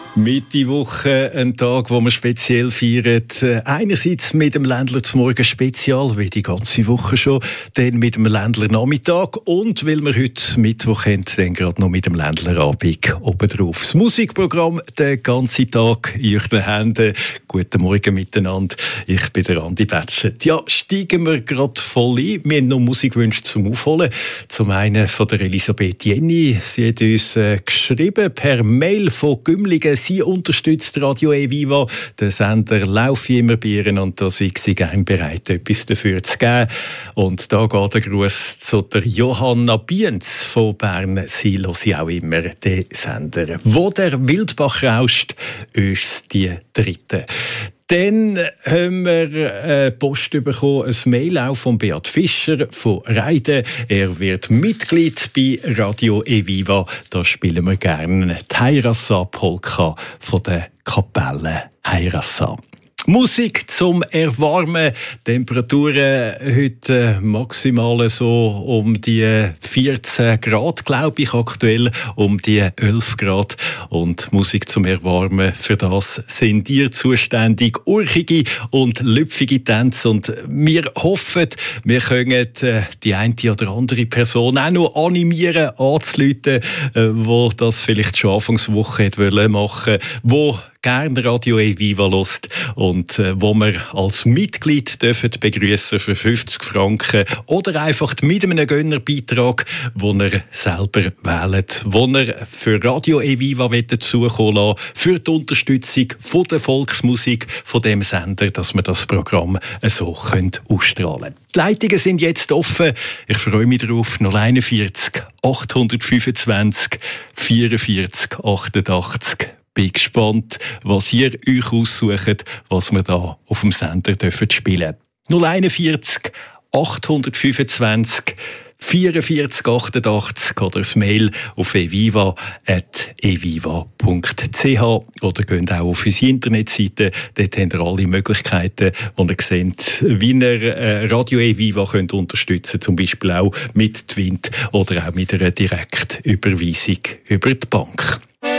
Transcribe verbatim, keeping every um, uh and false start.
Mitte Woche ein Tag, wo wir speziell feiern. Einerseits mit dem Ländler zum Morgen Spezial, wie die ganze Woche schon, dann mit dem Ländler Nachmittag und weil wir heute Mittwoch haben, dann gerade noch mit dem Ländler Abend obendrauf. Das Musikprogramm den ganzen Tag in euren Händen. Guten Morgen miteinander. Ich bin der Andi Betschet. Ja, steigen wir gerade voll ein. Wir haben noch Musikwünsche zum Aufholen. Zum einen von der Elisabeth Jenny. Sie hat uns äh, geschrieben per Mail von Gümligen. Sie unterstützt Radio E-Viva. Der Sender läuft immer bei ihr und da sind sie gerne bereit, etwas dafür zu geben. Und da geht der Gruß zu der Johanna Bienz von Bern. Sie hört auch immer den Sender. Wo der Wildbach rauscht, ist die dritte. Dann haben wir äh, Post bekommen, ein Mail auch von Beat Fischer von Reiden. Er wird Mitglied bei Radio E-Viva. Da spielen wir gerne die Heirassa-Polka von der Kapelle Heirassa. Musik zum Erwarmen. Temperaturen heute maximal so um die vierzehn Grad, glaube ich, aktuell um die elf Grad. Und Musik zum Erwarmen, für das sind ihr zuständig. Urchige und lüpfige Tänze. Und wir hoffen, wir können die eine oder andere Person auch noch animieren, anzuleiten, wo das vielleicht schon Anfangswoche machen wollte, wo gerne Radio E-Viva hört und äh, wo wir als Mitglied dürfen begrüßen für fünfzig Franken oder einfach mit einem Gönnerbeitrag, den ihr selber wählt, den ihr für Radio E-Viva zukommen lassen, für die Unterstützung von der Volksmusik von dem Sender, dass wir das Programm so ausstrahlen können. Die Leitungen sind jetzt offen. Ich freue mich darauf. null einundvierzig achthundertfünfundzwanzig vierundvierzig achtundachtzig. Bin gespannt, was ihr euch aussucht, was wir da auf dem Sender dürfen spielen. null einundvierzig achthundertfünfundzwanzig vierundvierzig achtundachtzig oder das Mail auf eviva at eviva punkt c h oder geht auch auf unsere Internetseite. Dort habt ihr alle Möglichkeiten, wo ihr seht, wie ihr Radio E-Viva könnt unterstützen, zum Beispiel auch mit Twint oder auch mit einer Direktüberweisung über die Bank.